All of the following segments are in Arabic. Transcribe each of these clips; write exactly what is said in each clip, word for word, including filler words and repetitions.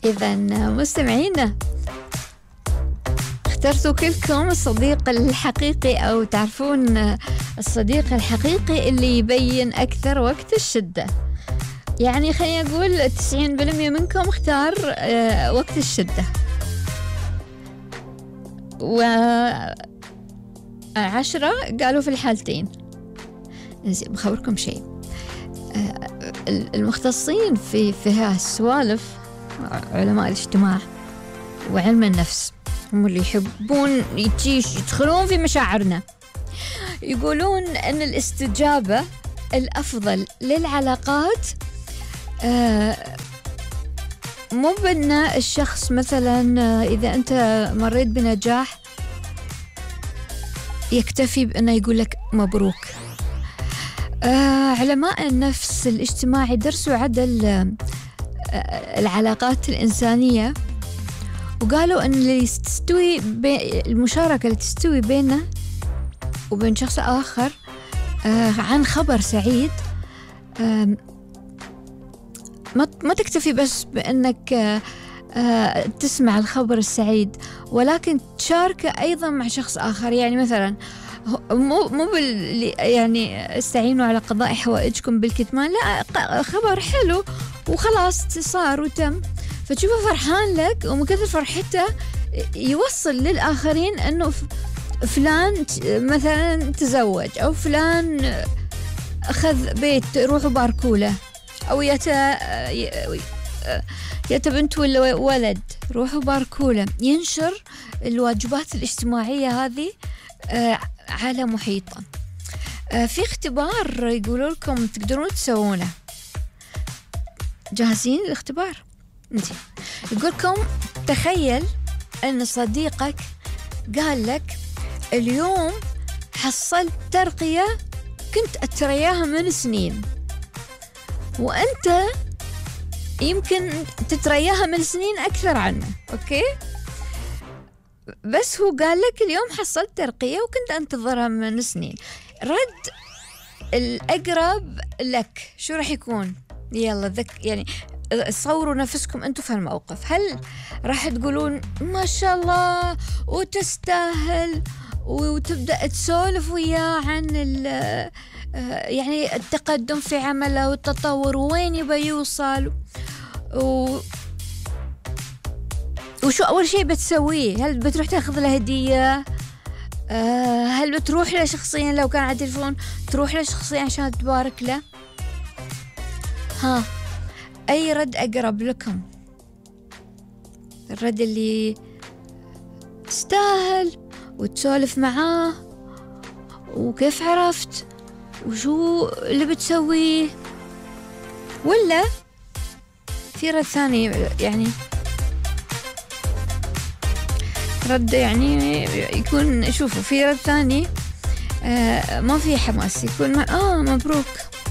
إذا مستمعينا، اخترتوا كلكم الصديق الحقيقي، أو تعرفون الصديق الحقيقي اللي يبين أكثر وقت الشدة. يعني خلينا نقول تسعين بالمئة منكم اختار وقت الشدة، وعشرة قالوا في الحالتين. نزين بخبركم شيء، المختصين في في هالسوالف علماء الاجتماع وعلم النفس، هم اللي يحبون يتيش يدخلون في مشاعرنا. يقولون أن الاستجابة الأفضل للعلاقات آه مو بأن الشخص مثلا إذا أنت مريت بنجاح يكتفي بأنه يقول لك مبروك. آه علماء النفس الاجتماعي درسوا عدل آه العلاقات الإنسانية، وقالوا أن اللي تستوي المشاركة اللي تستوي بينه وبين شخص آخر آه عن خبر سعيد آه ما ما تكتفي بس بأنك آه آه تسمع الخبر السعيد، ولكن تشاركه أيضا مع شخص آخر. يعني مثلا مو مو بال يعني استعينوا على قضاء حوائجكم بالكتمان، لا، خبر حلو وخلاص صار وتم، فتشوفه فرحان لك، ومن كثر فرحته يوصل للآخرين أنه فلان مثلا تزوج، أو فلان أخذ بيت روحوا باركوا له، أو يتا يتا بنت ولا ولد روحوا باركوا له. ينشر الواجبات الاجتماعية هذه على محيطه. في اختبار يقولوا لكم تقدرون تسوونه. جاهزين للاختبار؟ انتي يقول لكم تخيل أن صديقك قال لك اليوم حصلت ترقية كنت أترياها من سنين، وأنت يمكن تترياها من سنين أكثر عنه. أوكي، بس هو قال لك اليوم حصلت ترقية وكنت أنتظرها من سنين. رد الأقرب لك شو راح يكون؟ يلا ذك يعني صوروا نفسكم أنتم في الموقف. هل راح تقولون ما شاء الله وتستاهل وتبدأ تسولف وياه عن يعني التقدم في عمله والتطور وين يبى يوصل و وشو أول شيء بتسويه؟ هل بتروح تأخذ له هدية؟ أه هل بتروح له شخصيا لو كان على التليفون تروح له شخصيا عشان تبارك له؟ ها، أي رد أقرب لكم؟ الرد اللي تستاهل وتسولف معاه وكيف عرفت وشو اللي بتسويه، ولا في رد ثاني يعني رد يعني يكون شوفوا في رد ثاني آه ما في حماس، يكون ما آه مبروك،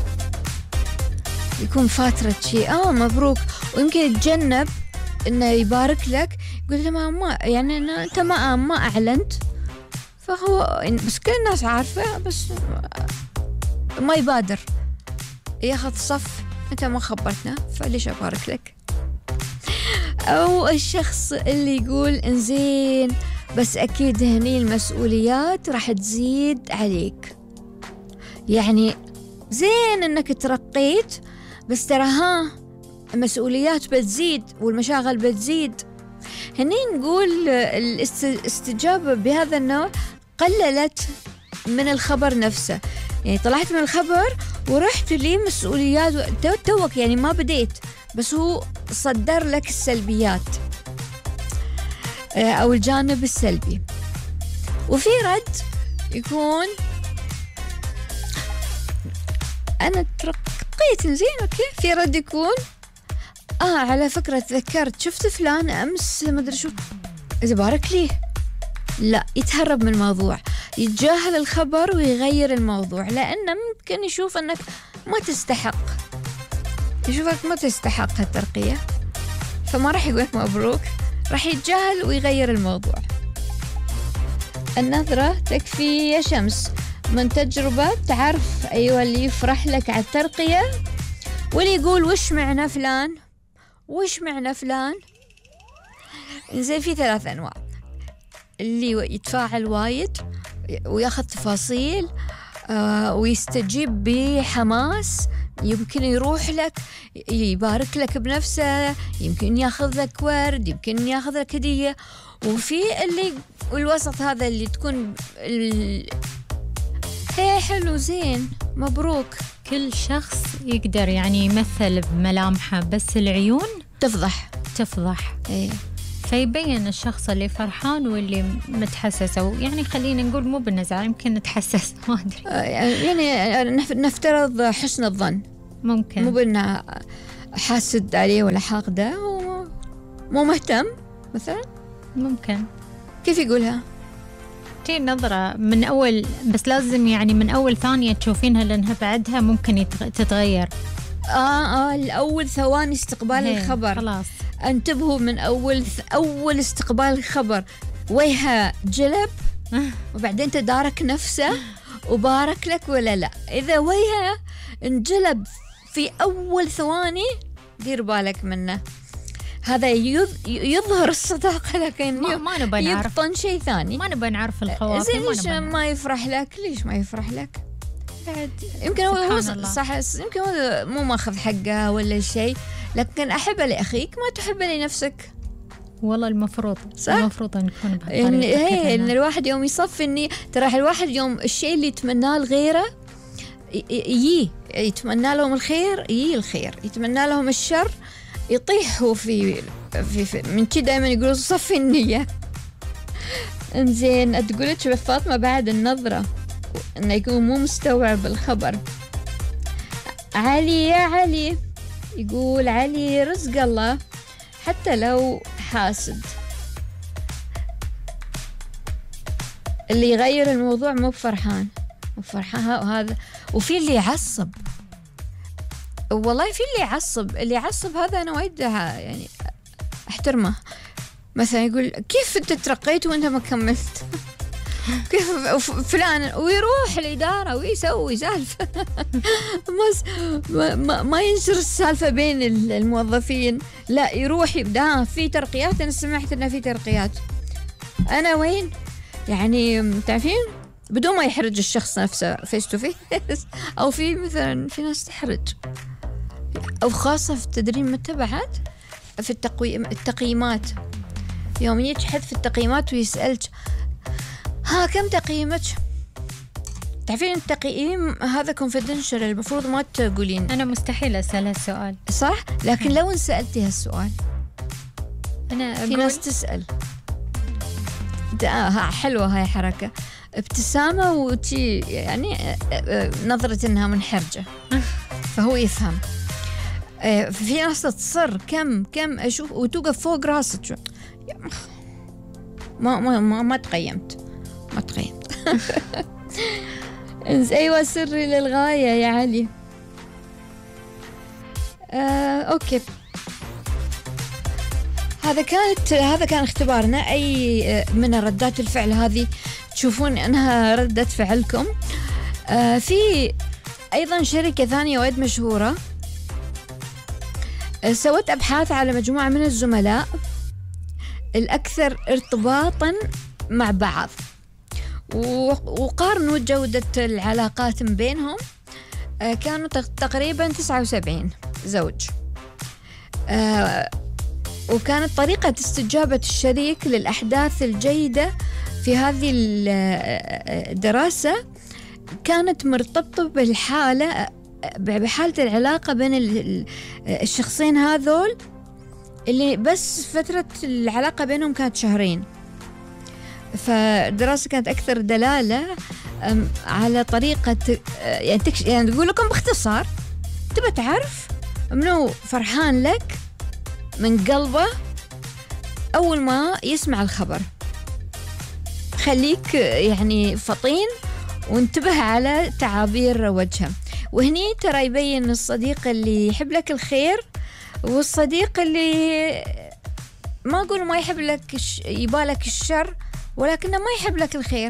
يكون فاترة شيء آه مبروك، ويمكن يتجنب إنه يبارك لك، يقول له ما ما يعني إنه أنت ما ما أعلنت، فهو بس كل الناس عارفة، بس ما يبادر ياخذ صف، أنت ما خبرتنا فليش أبارك لك. أو الشخص اللي يقول إنزين بس أكيد هني المسؤوليات راح تزيد عليك، يعني زين إنك ترقيت بس ترى ها المسؤوليات بتزيد والمشاغل بتزيد. هني نقول الاستجابة بهذا النوع قللت من الخبر نفسه، يعني طلعت من الخبر ورحت لي مسؤوليات توك، يعني ما بديت بس هو صدر لك السلبيات أو الجانب السلبي. وفي رد يكون أنا ترقيت زين أوكي، في رد يكون آه على فكرة تذكرت شفت فلان أمس ما أدري شو، إذا بارك لي لا، يتهرب من الموضوع، يتجاهل الخبر ويغير الموضوع، لأنه ممكن يشوف أنك ما تستحق، يشوفك ما تستحق هالترقية، فما راح يقولك مبروك، راح يتجاهل ويغير الموضوع. النظرة تكفي يا شمس، من تجربة تعرف أيوة اللي يفرح لك على الترقية واللي يقول وش معنى فلان وش معنى فلان زين في ثلاث أنواع، اللي يتفاعل وايد وياخذ تفاصيل آه ويستجيب بحماس، يمكن يروح لك يبارك لك بنفسه، يمكن ياخذ لك ورد، يمكن ياخذ لك هدية. وفي اللي الوسط هذا اللي تكون ال... هي حلو زين مبروك. كل شخص يقدر يعني يمثل بملامحه، بس العيون تفضح تفضح. ايه. فيبين الشخص اللي فرحان واللي متحسس، أو يعني خلينا نقول مو بالنزعة، يمكن نتحسس ما أدري. يعني نفترض حسن الظن، ممكن مو بأنه حاسد عليه ولا حاقده ومو مهتم مثلا. ممكن. كيف يقولها؟ تي نظرة من أول، بس لازم يعني من أول ثانية تشوفينها، لأنها بعدها ممكن يتغ... تتغير. آه آه الأول ثواني استقبال الخبر خلاص انتبهوا من أول أول استقبال الخبر ويها جلب وبعدين تدارك نفسه وبارك لك ولا لا. إذا ويها انجلب في أول ثواني دير بالك منه، هذا يظهر الصداقة لكن ما, ما نبى نعرف، يبطن شيء ثاني. ما نبى نعرف الخواطر. زين ليش ما, ما يفرح لك؟ ليش ما يفرح لك؟ بعد يمكن هو صح، يمكن هو مو ماخذ حقه ولا شيء، لكن أحب لأخيك ما تحب لنفسك. والله المفروض صح؟ المفروض نكون بهالطريقة. يعني هي إن الواحد يوم يصفي إني ترى الواحد يوم الشيء اللي يتمناه لغيره يي يتمنى لهم الخير، يي الخير، يتمنى لهم الشر يطيح هو في في, في من كذا دائما يقولوا صفي النية. انزين تقولك فاطمة بعد النظرة انه يكون مو مستوعب الخبر. علي يا علي يقول علي رزق الله حتى لو حاسد. اللي يغير الموضوع مو بفرحان وفرحان وهذا. وفي اللي يعصب، والله في اللي يعصب، اللي يعصب هذا أنا وايد يعني أحترمه. مثلا يقول كيف أنت ترقيت وأنت ما كملت؟ كيف فلان، ويروح الإدارة ويسوي سالفة ما, ما, ما ينشر السالفة بين الموظفين، لا يروح يبدأ في ترقيات. أنا سمعت أنه في ترقيات، أنا وين يعني تعرفين بدون ما يحرج الشخص نفسه فيس تو فيس. أو في مثلا في ناس تحرج، أو خاصة في التدريب متبعات في التقويم التقييمات، يوم يجحد في التقييمات ويسألك ها كم تقييمك؟ تعرفين التقييم هذا confidential، المفروض ما تقولين. أنا مستحيل أسأل هالسؤال صح؟ لكن لو سألتي هالسؤال أنا في ناس تسأل. آه حلوة هاي حركة، ابتسامة وتي يعني نظرة إنها منحرجة فهو يفهم. في ناس تصر كم كم أشوف وتوقف فوق راسك ما ما ما, ما تقيمت ما تقيمت. أيوة سري للغاية يا علي. آه، أوكي هذا كانت هذا كان اختبارنا. أي من ردات الفعل هذه تشوفون أنها ردة فعلكم؟ آه، في أيضا شركة ثانية وايد مشهورة آه، سوت أبحاث على مجموعة من الزملاء الأكثر ارتباطا مع بعض، وقارنوا جودة العلاقات بينهم. آه، كانوا تقريبا تسعة وسبعين زوج. آه، وكانت طريقة استجابة الشريك للأحداث الجيدة في هذه الدراسة كانت مرتبطة بالحالة بحالة العلاقة بين الشخصين هذول اللي بس فترة العلاقة بينهم كانت شهرين. فالدراسة كانت أكثر دلالة على طريقة يعني, تكش... يعني تقول لكم باختصار تبى تعرف منو فرحان لك من قلبه أول ما يسمع الخبر. خليك يعني فطين وانتبه على تعابير وجهه. وهني ترى يبين الصديق اللي يحب لك الخير والصديق اللي ما أقول ما يحب لك يبالك الشر ولكنه ما يحب لك الخير.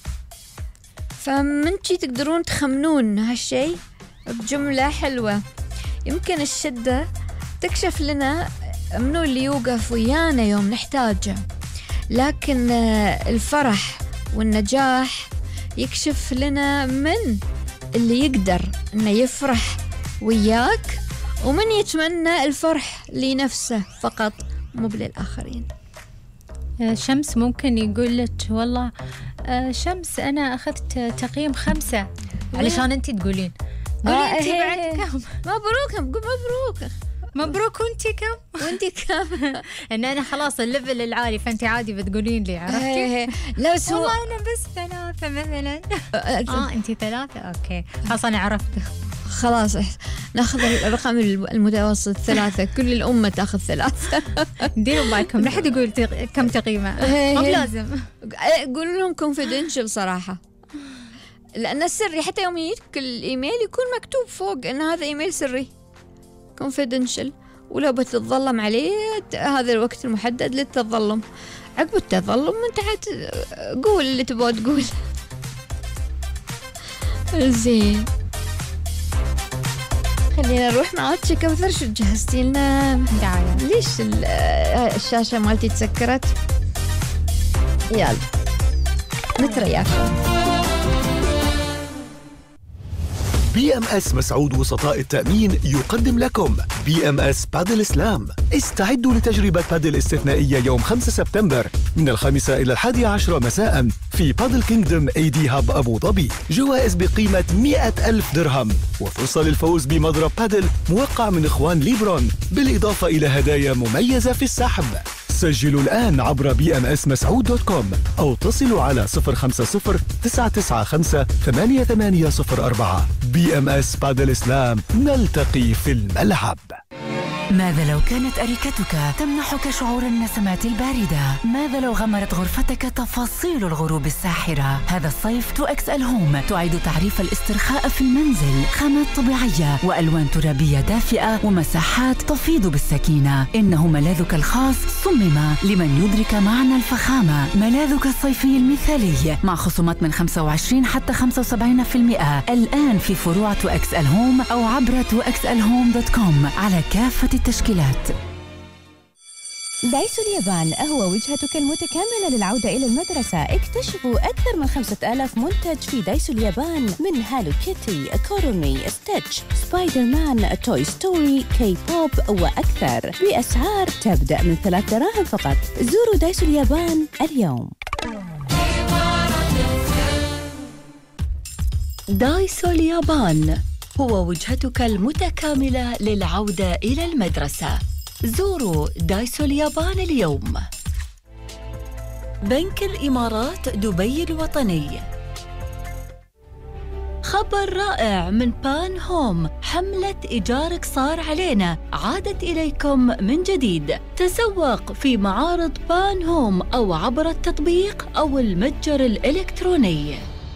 فمن شي تقدرون تخمنون هالشي بجملة حلوة. يمكن الشدة تكشف لنا منو اللي يوقف ويانا يوم نحتاجه، لكن الفرح والنجاح يكشف لنا من اللي يقدر إنه يفرح وياك ومن يتمنى الفرح لنفسه فقط مو للآخرين. شمس ممكن يقول لك والله شمس أنا أخذت تقييم خمسة علشان أنت تقولين قولي آه أنت هي بعد هي. كم؟ مبروك مبروك مبروك وأنت كم؟ وانت كم؟ إن أنا خلاص الليفل العالي فأنت عادي بتقولين لي، عرفتي؟ لا بس هو والله أنا بس ثلاثة مثلا. آه أنت ثلاثة أوكي خلاص أنا عرفت. خلاص ناخذ الرقم المتوسط ثلاثة، كل الأمة تاخذ ثلاثة. ديروا بالكم لا حد يقول تق... كم تقييمه، مو لازم. قولوا لهم confidential صراحة، لأن السري حتى يوم يجيك الإيميل يكون مكتوب فوق إن هذا إيميل سري confidential، ولو بتتظلم عليه هذا الوقت المحدد للتظلم. عقب التظلم انت حت قول اللي تبغى تقول. زين خلينا نروح معاك كوثر، شو جهزتي لنا؟ دعاية. ليش الشاشة مالتي تسكرت؟ يلا نترياكم. بي ام اس مسعود وسطاء التأمين يقدم لكم بي ام اس بادل سلام. استعدوا لتجربة بادل استثنائية يوم خمسة سبتمبر من الخامسة إلى الحادي عشر مساء في بادل كينغدوم اي دي هاب أبو ظبي. جوائز بقيمة مئة ألف درهم وفرصة للفوز بمضرب بادل موقع من إخوان ليبرون، بالإضافة إلى هدايا مميزة في السحب. سجلوا الآن عبر بي ام اس مسعود دوت كوم أو اتصلوا على صفر خمسة صفر تسعة تسعة خمسة ثمانية ثمانية صفر أربعة. بي ام اس بادل اسلام، نلتقي في الملعب. ماذا لو كانت أريكتك تمنحك شعور النسمات الباردة؟ ماذا لو غمرت غرفتك تفاصيل الغروب الساحرة؟ هذا الصيف تو إكس إل هوم تعيد تعريف الاسترخاء في المنزل، خامات طبيعية وألوان ترابية دافئة ومساحات تفيض بالسكينة. إنه ملاذك الخاص صمم لمن يدرك معنى الفخامة، ملاذك الصيفي المثالي مع خصومات من خمسة وعشرين حتى خمسة وسبعين بالمئة الآن في فروع تو إكس إل هوم أو عبر تو إكس إل هوم دوت كوم على كافة التشكيلات. دايسو اليابان هو وجهتك المتكاملة للعودة إلى المدرسة. اكتشفوا أكثر من خمسة آلاف منتج في دايسو اليابان، من هالو كيتي، كورومي، ستيتش، سبايدر مان، توي ستوري، كي بوب وأكثر، بأسعار تبدأ من ثلاث دراهم فقط. زوروا دايسو اليابان اليوم. دايسو اليابان هو وجهتك المتكاملة للعودة إلى المدرسة. زوروا دايسو اليابان اليوم. بنك الإمارات دبي الوطني. خبر رائع من بان هوم، حملة إيجارك صار علينا عادت إليكم من جديد. تسوق في معارض بان هوم أو عبر التطبيق أو المتجر الإلكتروني.